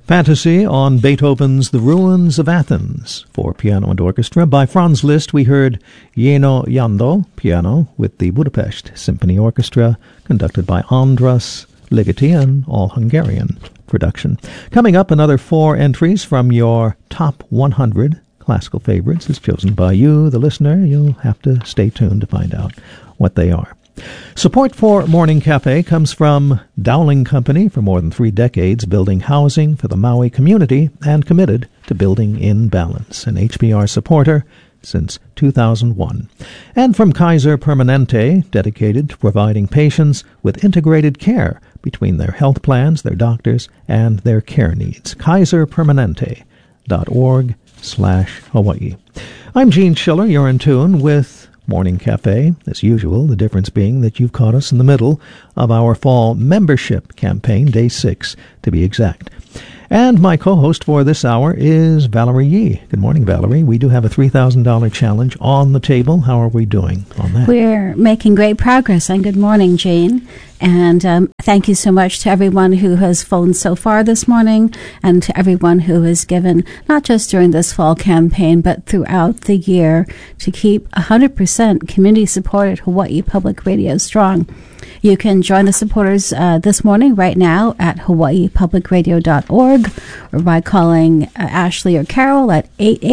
Fantasy on Beethoven's The Ruins of Athens for piano and orchestra. By Franz Liszt, we heard Jeno Jando, piano, with the Budapest Symphony Orchestra, conducted by Andras Ligeti, an all-Hungarian production. Coming up, another 4 entries from your top 100 classical favorites, as chosen by you, the listener. You'll have to stay tuned to find out what they are. Support for Morning Cafe comes from Dowling Company, for more than 3 decades, building housing for the Maui community and committed to building in balance, an HPR supporter since 2001. And from Kaiser Permanente, dedicated to providing patients with integrated care between their health plans, their doctors, and their care needs. KaiserPermanente.org/Hawaii. I'm Gene Schiller. You're in tune with Morning Cafe, as usual, the difference being that you've caught us in the middle of our fall membership campaign, day 6 to be exact. And my co-host for this hour is Valerie Yee. Good morning, Valerie. We do have a $3,000 challenge on the table. How are we doing on that? We're making great progress, and good morning, Jane. And thank you so much to everyone who has phoned so far this morning, and to everyone who has given, not just during this fall campaign, but throughout the year, to keep 100% community-supported Hawaii Public Radio strong. You can join the supporters this morning right now at hawaiipublicradio.org or by calling Ashley or Carol at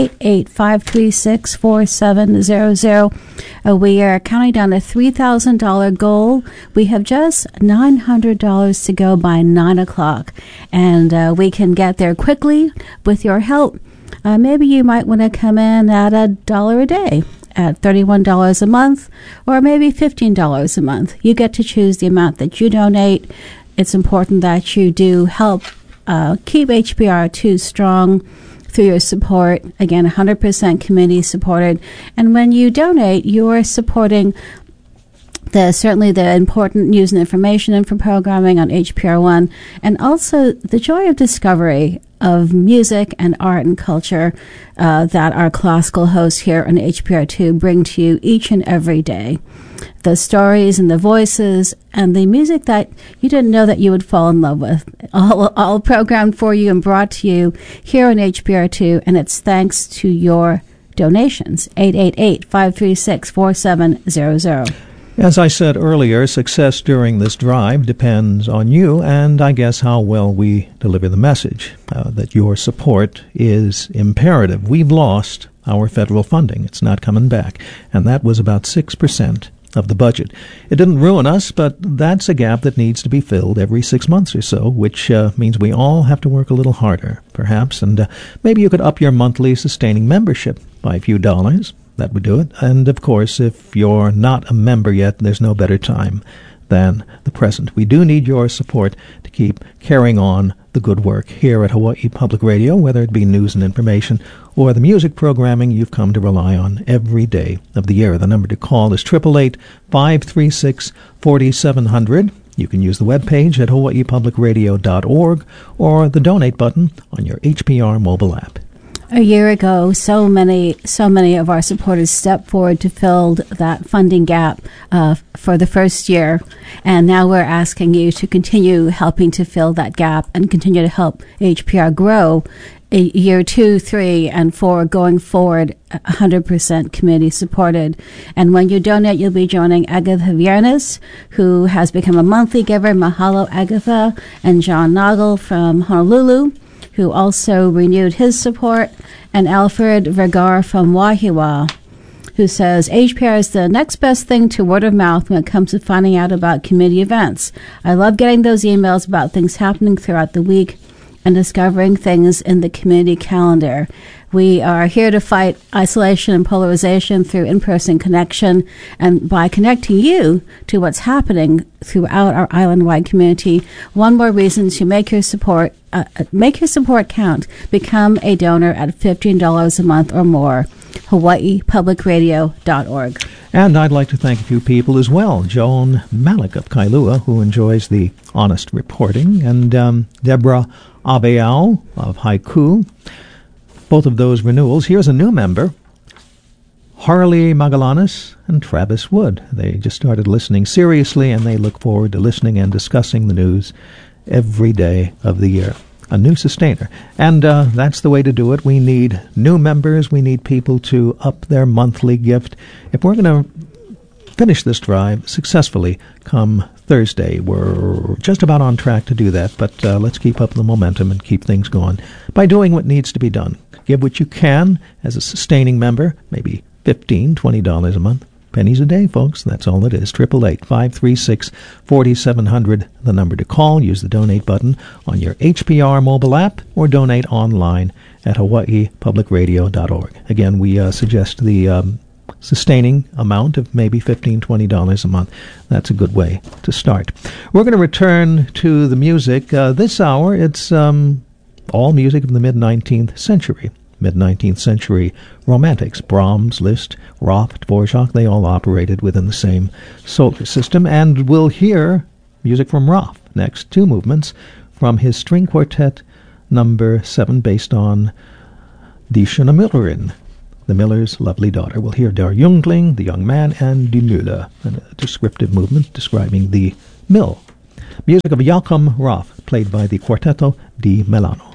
888-536-4700. We are counting down a $3,000 goal. We have just $900 to go by 9 o'clock, and we can get there quickly with your help. Maybe you might want to come in at $1 a day, at $31 a month, or maybe $15 a month. You get to choose the amount that you donate. It's important that you do help keep HPR2 strong through your support. Again, 100% community supported. And when you donate, you're supporting certainly the important news and information info programming on HPR1, and also the joy of discovery of music and art and culture that our classical hosts here on HPR2 bring to you each and every day. The stories and the voices and the music that you didn't know that you would fall in love with, all programmed for you and brought to you here on HPR2, and it's thanks to your donations. 888-536-4700. As I said earlier, success during this drive depends on you and, I guess, how well we deliver the message, that your support is imperative. We've lost our federal funding. It's not coming back, and that was about 6% of the budget. It didn't ruin us, but that's a gap that needs to be filled every 6 months or so, which means we all have to work a little harder, perhaps, and maybe you could up your monthly sustaining membership by a few dollars. That would do it. And, of course, if you're not a member yet, there's no better time than the present. We do need your support to keep carrying on the good work here at Hawaii Public Radio, whether it be news and information or the music programming you've come to rely on every day of the year. The number to call is 888-536-4700. You can use the webpage at hawaiipublicradio.org or the donate button on your HPR mobile app. A year ago, so many of our supporters stepped forward to fill that funding gap for the first year, and now we're asking you to continue helping to fill that gap and continue to help HPR grow year 2, 3, and 4 going forward, 100% community supported. And when you donate, you'll be joining Agatha Viernes, who has become a monthly giver. Mahalo, Agatha. And John Nagel from Honolulu, who also renewed his support, and Alfred Vergara from Wahiawa, who says, HPR is the next best thing to word of mouth when it comes to finding out about community events. I love getting those emails about things happening throughout the week and discovering things in the community calendar. We are here to fight isolation and polarization through in-person connection, and by connecting you to what's happening throughout our island-wide community. One more reason to make your support count. Become a donor at $15 a month or more. hawaiipublicradio.org. And I'd like to thank a few people as well. Joan Malik of Kailua, who enjoys the honest reporting, and Deborah Abeao of Haiku. Both of those renewals. Here's a new member, Harley Magallanes and Travis Wood. They just started listening seriously, and they look forward to listening and discussing the news every day of the year. A new sustainer. And that's the way to do it. We need new members. We need people to up their monthly gift. If we're going to finish this drive successfully come Thursday, we're just about on track to do that, but let's keep up the momentum and keep things going by doing what needs to be done. Give what you can as a sustaining member, maybe $15, $20 a month. Pennies a day, folks. That's all it is. 888-536-4700, the number to call. Use the donate button on your HPR mobile app or donate online at hawaiipublicradio.org. Again, we suggest the sustaining amount of maybe $15, $20 a month. That's a good way to start. We're going to return to the music. This hour, it's all music of the mid-19th century. Mid-19th century romantics. Brahms, Liszt, Roth, Dvorak, they all operated within the same solar system. And we'll hear music from Roth next. Two movements from his string quartet number 7 based on Die schöne Müllerin, the miller's lovely daughter. We'll hear Der Jüngling, the young man, and Die Mühle, a descriptive movement describing the mill. Music of Joachim Roth, played by the Quartetto di Milano.